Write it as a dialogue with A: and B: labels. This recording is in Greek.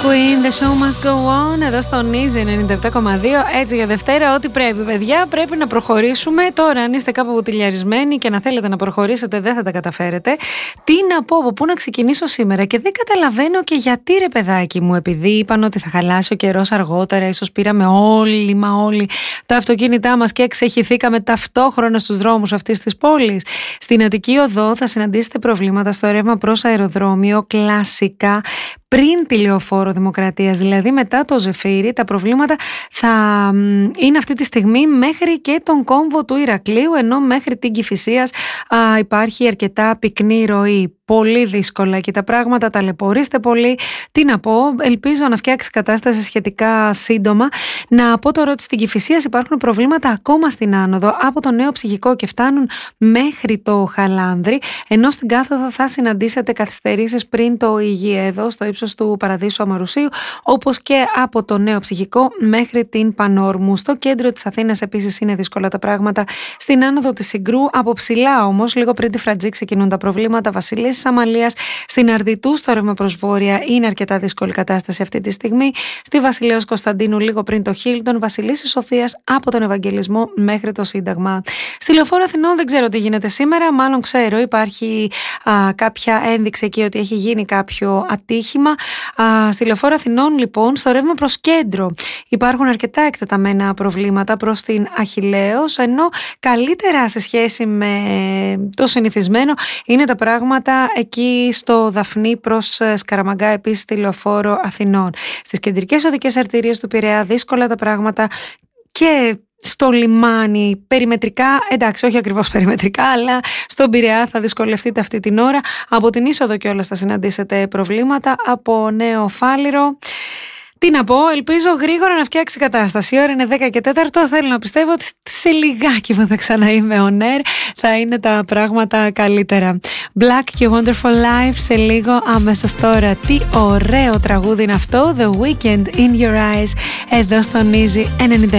A: Queen, the show must go on. Εδώ στον Easy 97,2. Έτσι για Δευτέρα, ό,τι πρέπει, παιδιά. Πρέπει να προχωρήσουμε. Τώρα, αν είστε κάπου μπουτιλιαρισμένοι και να θέλετε να προχωρήσετε, δεν θα τα καταφέρετε. Τι να πω, από πού να ξεκινήσω σήμερα? Και δεν καταλαβαίνω και γιατί, ρε παιδάκι μου. Επειδή είπαν ότι θα χαλάσει ο καιρός αργότερα, ίσως πήραμε όλοι τα αυτοκίνητά μας και εξεχηθήκαμε ταυτόχρονα στους δρόμους αυτής της πόλης. Στην Αττική Οδό θα συναντήσετε προβλήματα στο ρεύμα προς αεροδρόμιο, κλασικά. Πριν τη Λεωφόρο Δημοκρατίας, δηλαδή μετά το Ζεφύρι, τα προβλήματα θα είναι αυτή τη στιγμή μέχρι και τον κόμβο του Ηρακλείου, ενώ μέχρι την Κηφισίας υπάρχει αρκετά πυκνή ροή. Πολύ δύσκολα και τα πράγματα, ταλαιπωρήστε πολύ. Τι να πω, ελπίζω να φτιάξει κατάσταση σχετικά σύντομα. Να πω τώρα ότι στην Κηφισίας υπάρχουν προβλήματα ακόμα στην άνοδο από το Νέο Ψυχικό και φτάνουν μέχρι το Χαλάνδρη, ενώ στην κάθοδο θα συναντήσετε καθυστερήσεις πριν το Υγιέδο, στο ύψος του Παραδείσου Αμαρουσίου, όπως και από το Νέο Ψυχικό μέχρι την Πανόρμου. Στο κέντρο της Αθήνας επίσης είναι δύσκολα τα πράγματα. Στην άνοδο της Συγκρού, από ψηλά όμως, λίγο πριν τη Φρατζή ξεκινούν τα προβλήματα. Βασιλής Αμαλίας, στην Αρδιτού, στο ρεύμα προς βόρεια, είναι αρκετά δύσκολη κατάσταση αυτή τη στιγμή. Στη Βασιλέως Κωνσταντίνου, λίγο πριν το Χίλτον, Βασιλίσσης Σοφίας από τον Ευαγγελισμό μέχρι το Σύνταγμα. Στη Λεωφόρο Αθηνών δεν ξέρω τι γίνεται σήμερα, μάλλον ξέρω, υπάρχει κάποια ένδειξη εκεί ότι έχει γίνει κάποιο ατύχημα. Στη Λεωφόρο Αθηνών, λοιπόν, στο ρεύμα προς κέντρο υπάρχουν αρκετά εκτεταμένα προβλήματα προς την Αχιλλέως, ενώ καλύτερα σε σχέση με το συνηθισμένο είναι τα πράγματα εκεί στο Δαφνί προς Σκαραμαγκά, επίσης στη Λεωφόρο Αθηνών. Στις κεντρικές οδικές αρτηρίες του Πειραιά δύσκολα τα πράγματα και στο λιμάνι περιμετρικά, εντάξει όχι ακριβώς περιμετρικά, αλλά στον Πειραιά θα δυσκολευτείτε αυτή την ώρα. Από την είσοδο κιόλας θα συναντήσετε προβλήματα, από Νέο Φάληρο. Τι να πω, ελπίζω γρήγορα να φτιάξει η κατάσταση. Η ώρα είναι 10 και 4. Θέλω να πιστεύω ότι σε λιγάκι που θα ξαναείμαι on air θα είναι τα πράγματα καλύτερα. Black και Wonderful Life σε λίγο, αμέσως τώρα. Τι ωραίο τραγούδι είναι αυτό, The Weekend in Your Eyes, εδώ στον Easy 97.